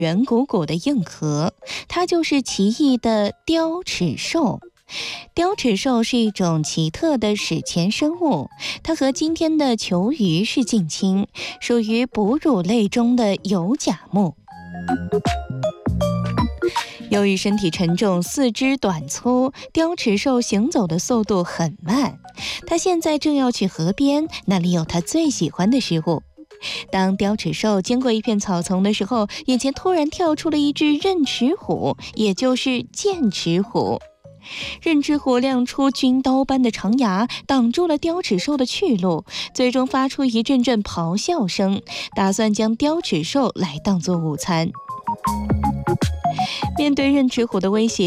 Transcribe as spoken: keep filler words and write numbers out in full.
圆鼓鼓的硬壳，它就是奇异的雕齿兽。雕齿兽是一种奇特的史前生物，它和今天的球鱼是近亲，属于哺乳类中的有甲目。由于身体沉重、四肢短粗，雕齿兽行走的速度很慢。它现在正要去河边，那里有它最喜欢的食物。当雕齿兽经过一片草丛的时候，眼前突然跳出了一只刃齿虎，也就是剑齿虎。刃齿虎亮出军刀般的长牙，挡住了雕齿兽的去路，最终发出一阵阵咆哮声，打算将雕齿兽来当作午餐。面对刃齿虎的威胁，